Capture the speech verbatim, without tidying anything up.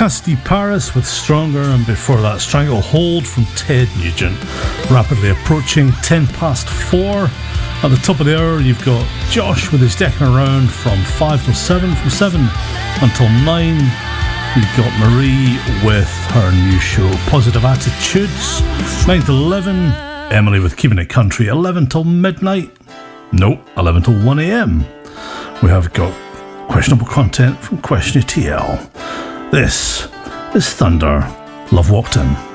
Cassidy Paris with Stronger, and before that, Stranglehold from Ted Nugent. Rapidly approaching ten past four. At the top of the hour, you've got Josh with his Decking Around from five till seven. From seven until nine, you've got Marie with her new show, Positive Attitudes. nine till eleven, Emily with Keeping It Country. eleven till midnight. Nope, eleven till one a.m. We have got questionable content from Question T L. This is Thunder. Love Walked In.